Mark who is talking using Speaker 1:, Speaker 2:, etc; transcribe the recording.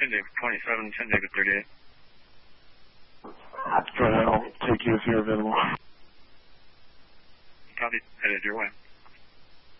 Speaker 1: 10 David 27, 10 David 38.
Speaker 2: Go ahead, I'll take you if you're available.
Speaker 1: Copy, headed your way.